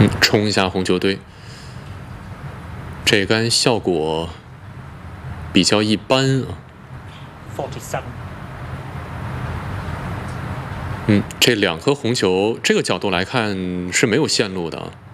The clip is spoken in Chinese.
冲一下红球队。这杆效果比较一般啊。这2颗红球，这个角度来看是没有线路的啊。